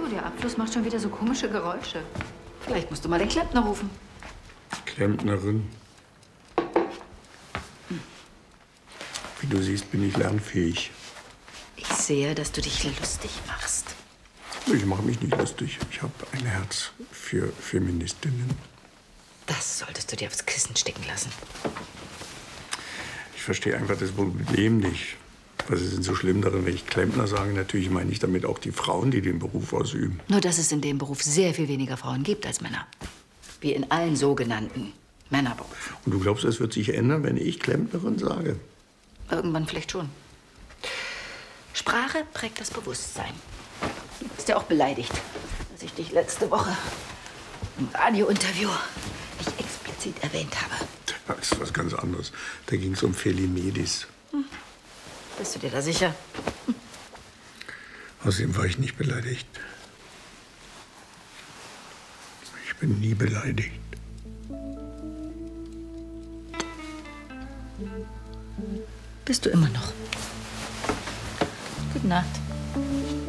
Du, der Abfluss macht schon wieder so komische Geräusche. Vielleicht musst du mal den Klempner rufen. Klempnerin? Wie du siehst, bin ich lernfähig. Ich sehe, dass du dich lustig machst. Ich mache mich nicht lustig. Ich habe ein Herz für Feministinnen. Das solltest du dir aufs Kissen stecken lassen. Ich verstehe einfach das Problem nicht. Was ist denn so schlimm daran, wenn ich Klempner sage? Natürlich meine ich damit auch die Frauen, die den Beruf ausüben. Nur, dass es in dem Beruf sehr viel weniger Frauen gibt als Männer. Wie in allen sogenannten Männerberufen. Und du glaubst, es wird sich ändern, wenn ich Klempnerin sage? Irgendwann vielleicht schon. Sprache prägt das Bewusstsein. Du bist ja auch beleidigt, dass ich dich letzte Woche im Radiointerview nicht explizit erwähnt habe. Das ist was ganz anderes. Da ging es um Felimedis. Bist du dir da sicher? Außerdem war ich nicht beleidigt. Ich bin nie beleidigt. Bist du immer noch. Gute Nacht.